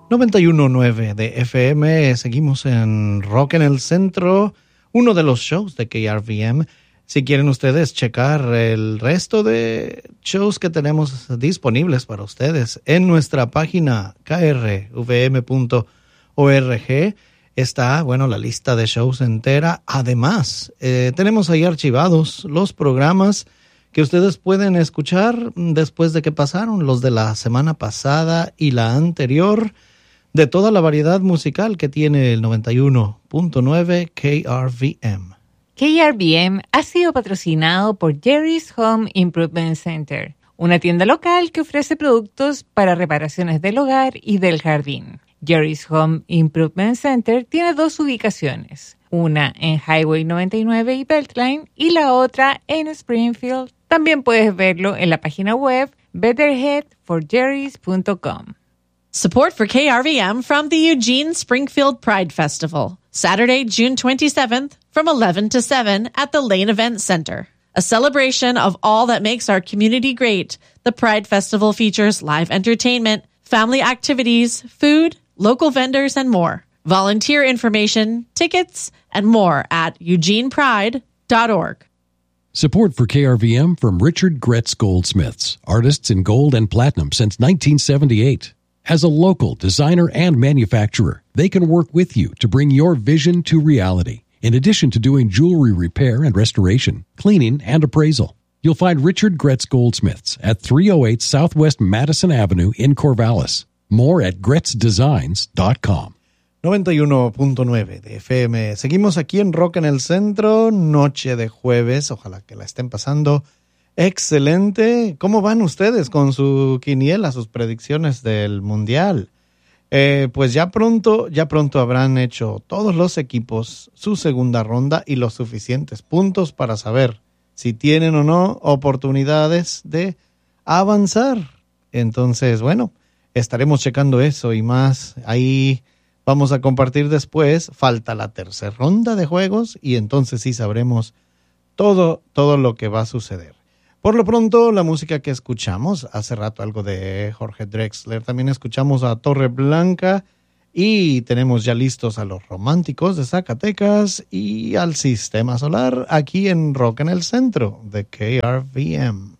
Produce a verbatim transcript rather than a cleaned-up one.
noventa y uno punto nueve de F M, seguimos en Rock en el Centro, uno de los shows de K R V M. Si quieren ustedes checar el resto de shows que tenemos disponibles para ustedes en nuestra página k r v m punto org, está, bueno, la lista de shows entera. Además, eh, tenemos ahí archivados los programas que ustedes pueden escuchar después de que pasaron, los de la semana pasada y la anterior, de toda la variedad musical que tiene el noventa y uno punto nueve K R V M. K R V M ha sido patrocinado por Jerry's Home Improvement Center, una tienda local que ofrece productos para reparaciones del hogar y del jardín. Jerry's Home Improvement Center tiene dos ubicaciones, una en Highway noventa y nueve y Beltline y la otra en Springfield. También puedes verlo en la página web betterhead for jerrys punto com. Support for K R V M from the Eugene Springfield Pride Festival, Saturday, June twenty-seventh, from eleven to seven at the Lane Event Center. A celebration of all that makes our community great, the Pride Festival features live entertainment, family activities, food, local vendors, and more. Volunteer information, tickets, and more at eugene pride dot org. Support for K R V M from Richard Gretz Goldsmiths, artists in gold and platinum since nineteen seventy-eight. As a local designer and manufacturer, they can work with you to bring your vision to reality. In addition to doing jewelry repair and restoration, cleaning, and appraisal, you'll find Richard Gretz Goldsmiths at three oh eight Southwest Madison Avenue in Corvallis. More at gretz designs dot com. noventa y uno punto nueve de F M. Seguimos aquí en Rock en el Centro, noche de jueves. Ojalá que la estén pasando excelente. ¿Cómo van ustedes con su quiniela, sus predicciones del Mundial? Eh, pues ya pronto, ya pronto habrán hecho todos los equipos su segunda ronda y los suficientes puntos para saber si tienen o no oportunidades de avanzar. Entonces, bueno, estaremos checando eso y más. Ahí vamos a compartir después. Falta la tercera ronda de juegos y entonces sí sabremos todo, todo lo que va a suceder. Por lo pronto, la música que escuchamos, hace rato algo de Jorge Drexler, también escuchamos a Torre Blanca y tenemos ya listos a los Románticos de Zacatecas y al Sistema Solar aquí en Rock en el Centro de K R V M.